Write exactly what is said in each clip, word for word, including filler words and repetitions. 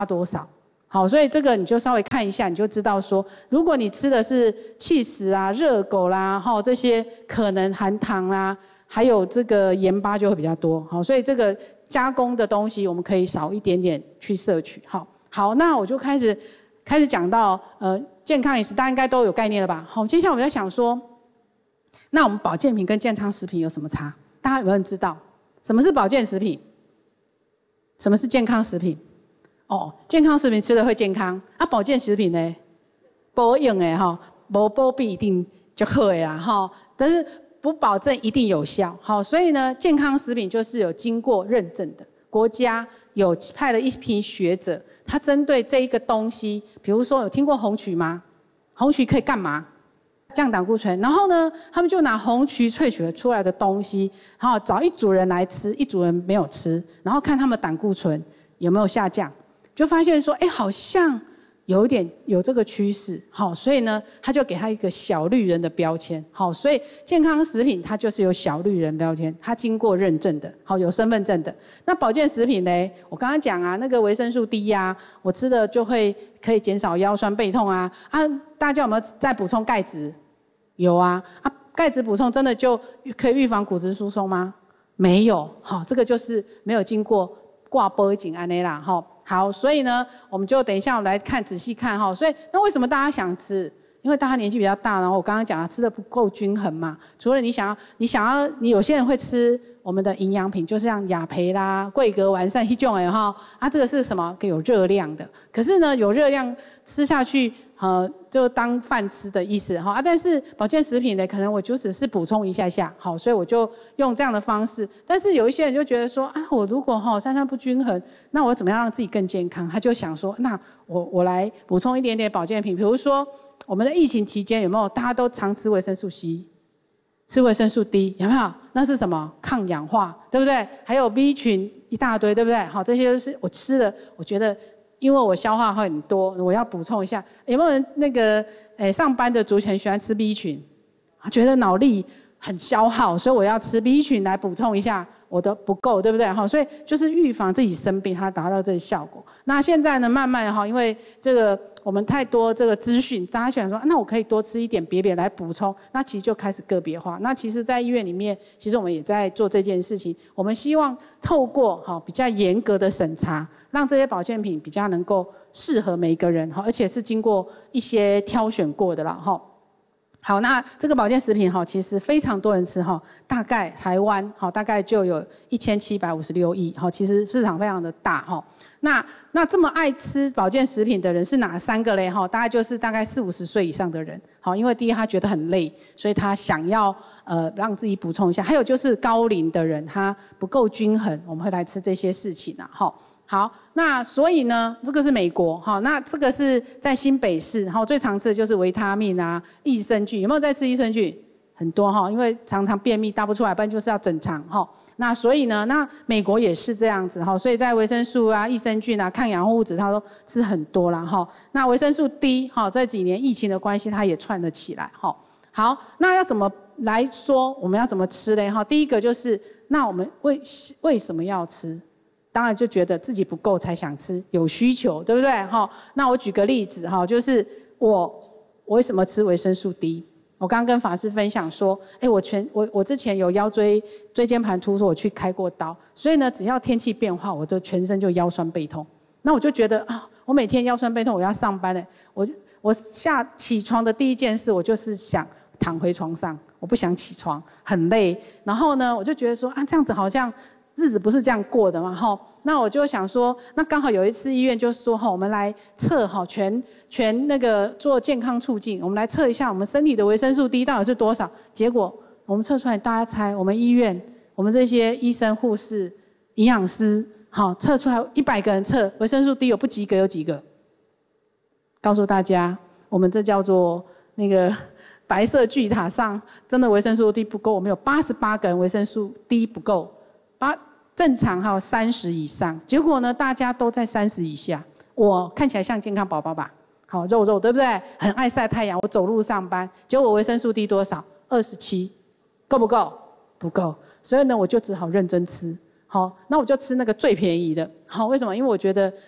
多少。好，所以这个你就稍微看一下，你就知道说，如果你吃的是起司啊、热狗啦，哈，这些可能含糖啦，还有这个盐巴就会比较多。好，所以这个加工的东西我们可以少一点点去摄取。好，好，那我就开始开始讲到呃健康饮食，大家应该都有概念了吧？好，接下来我们在想说，那我们保健品跟健康食品有什么差？大家有没有人知道什么是保健食品？什么是健康食品？哦，健康食品吃的会健康，啊，保健食品呢，不用的哈，无保必一定就好的啦哈，但是不保证一定有效，好，所以呢，健康食品就是有经过认证的，国家有派了一批学者，他针对这一个东西，比如说有听过红曲吗？红曲可以干嘛？降胆固醇，然后呢，他们就拿红曲萃取出来的东西，然后找一组人来吃，一组人没有吃，然后看他们胆固醇有没有下降。就发现说，哎，好像有一点有这个趋势，好，所以呢，他就给他一个小绿人的标签，好，所以健康食品它就是有小绿人标签，它经过认证的，好，有身份证的。那保健食品呢？我刚刚讲啊，那个维生素 D 呀、啊，我吃的就会可以减少腰酸背痛啊，啊，大家有没有在补充钙质？有啊，啊，钙质补充真的就可以预防骨质疏松吗？没有，好，这个就是没有经过挂保险安内啦，哈。好，所以呢，我们就等一下我们来看仔细看哈。所以那为什么大家想吃？因为大家年纪比较大，然后我刚刚讲了吃的不够均衡嘛。除了你想要，你想要，你有些人会吃我们的营养品，就像雅培啦、桂格完善这种哎哈，啊这个是什么？有热量的。可是呢，有热量吃下去，呃，就当饭吃的意思哈。啊，但是保健食品呢，可能我就只是补充一下下，好，所以我就用这样的方式。但是有一些人就觉得说，啊，我如果哈三餐不均衡，那我怎么样让自己更健康？他就想说，那我我来补充一点点保健品，比如说。我们的疫情期间有没有大家都常吃维生素 C， 吃维生素 D 有没有？那是什么？抗氧化，对不对？还有 B 群一大堆，对不对？好，这些都是我吃的，我觉得因为我消化会很多，我要补充一下。有没有人那个诶上班的族群喜欢吃 B 群？觉得脑力很消耗，所以我要吃 B 群来补充一下我的不够，对不对？好，所以就是预防自己生病，它达到这个效果。那现在呢，慢慢哈，因为这个。我们太多这个资讯，大家想说，啊、那我可以多吃一点别别来补充，那其实就开始个别化。那其实，在医院里面，其实我们也在做这件事情。我们希望透过哈比较严格的审查，让这些保健品比较能够适合每一个人哈，而且是经过一些挑选过的了哈。好，那这个保健食品哈，其实非常多人吃哈，大概台湾哈大概就有一千七百五十六亿哈，其实市场非常的大哈。那那这么爱吃保健食品的人是哪三个嘞？哈，大概就是大概四五十岁以上的人。好，因为第一他觉得很累，所以他想要呃让自己补充一下。还有就是高龄的人，他不够均衡，我们会来吃这些事情啊。哈，好，那所以呢，这个是美国哈，那这个是在新北市，哈，最常吃的就是维他命啊、益生菌，有没有在吃益生菌？很多哈，因为常常便秘大不出来，不然就是要整肠哈。那所以呢，那美国也是这样子哈，所以在维生素啊、益生菌啊、抗氧化物质，它都吃很多啦哈。那维生素 D 哈，这几年疫情的关系，它也串了起来哈。好，那要怎么来说？我们要怎么吃嘞？哈，第一个就是，那我们为为什么要吃？当然就觉得自己不够才想吃，有需求，对不对？哈，那我举个例子哈，就是我我为什么吃维生素 D？我刚刚跟法师分享说，哎，我全我我之前有腰椎椎间盘突出，我去开过刀，所以呢，只要天气变化，我就全身就腰酸背痛。那我就觉得啊，我每天腰酸背痛，我要上班了，我我下起床的第一件事，我就是想躺回床上，我不想起床，很累。然后呢，我就觉得说啊，这样子好像日子不是这样过的嘛，哈。那我就想说，那刚好有一次医院就说哈，我们来测哈全全那个做健康促进，我们来测一下我们身体的维生素 D 到底是多少。结果我们测出来，大家猜，我们医院我们这些医生、护士、营养师，好测出来一百个人测维生素 D 有不及格有几个？告诉大家，我们这叫做那个白色巨塔上真的维生素 D 不够，我们有八十八个人维生素 D 不够，八。正常还有三十以上，结果呢，大家都在三十以下。我看起来像健康宝宝吧？好肉肉，对不对？很爱晒太阳，我走路上班，结果我维生素 D 多少？二十七，够不够？不够。所以呢，我就只好认真吃。好，那我就吃那个最便宜的。好，为什么？因为我觉得第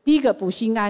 第一个补心安。